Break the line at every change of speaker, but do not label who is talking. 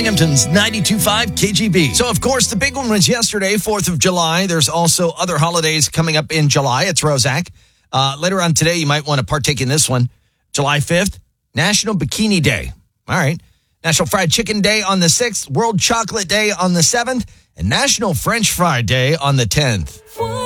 Hampton's 92.5 KGB. So, of course, the big one was yesterday, 4th of July. There's also other holidays coming up in July. It's Rozak. Later on today, you might want to partake in this one. July 5th, National Bikini Day. All right. National Fried Chicken Day on the 6th, World Chocolate Day on the 7th, and National French Fry Day on the 10th.